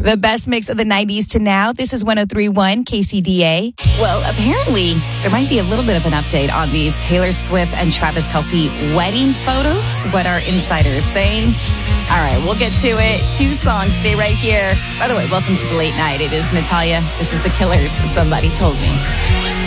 The best mix of the 90s to now. This is 103.1 KCDA. Well, apparently, there might be a little bit of an update on these Taylor Swift and Travis Kelce wedding photos. What are insiders saying? All right, we'll get to it. 2 songs. Stay right here. By the way, welcome to the late night. It is Natalia. This is The Killers. Somebody Told Me.